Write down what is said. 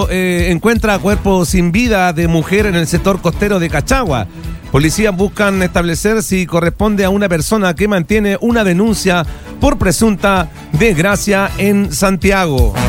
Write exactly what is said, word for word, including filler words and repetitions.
Santiago eh, encuentra cuerpo sin vida de mujer en el sector costero de Cachagua. Policías buscan establecer si corresponde a una persona que mantiene una denuncia por presunta desgracia en Santiago.